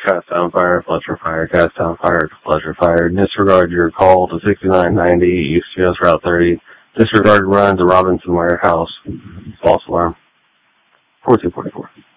Cast Down Fire, Fletcher Fire, Cast Down Fire, Fletcher Fire. Disregard your call to 6990 East US Route 30. Disregard run to Robinson Warehouse. False alarm. 4244.